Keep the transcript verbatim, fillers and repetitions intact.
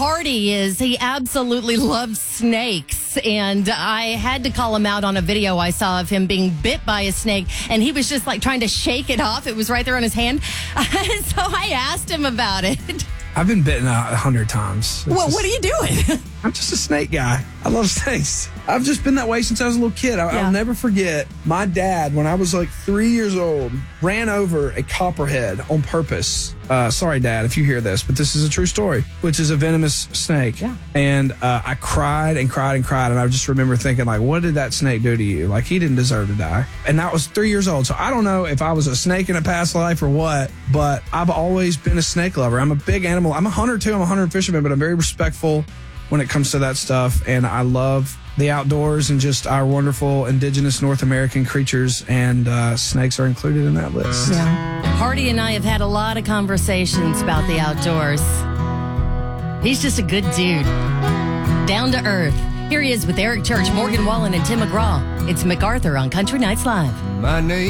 Hardy is he absolutely loves snakes. And I had to call him out on a video I saw of him being bit by a snake. And he was just like trying to shake it off. It was right there on his hand. So I asked him about it. I've been bitten a hundred times. It's Well, just- what are you doing? I'm just a snake guy. I love snakes. I've just been that way since I was a little kid. I, Yeah. I'll never forget my dad, when I was like three years old, ran over a copperhead on purpose. Uh, sorry, Dad, if you hear this, but this is a true story, which is a venomous snake. Yeah. And uh, I cried and cried and cried. And I just remember thinking, like, what did that snake do to you? Like, he didn't deserve to die. And I was three years old. So I don't know if I was a snake in a past life or what, but I've always been a snake lover. I'm a big animal. I'm a hunter, too. I'm a hunter and fisherman, but I'm very respectful when it comes to that stuff. And I love the outdoors and just our wonderful indigenous North American creatures, and uh, snakes are included in that list. Yeah. Hardy and I have had a lot of conversations about the outdoors. He's just a good dude. Down to earth. Here he is with Eric Church, Morgan Wallen, and Tim McGraw. It's MacArthur on Country Nights Live. My name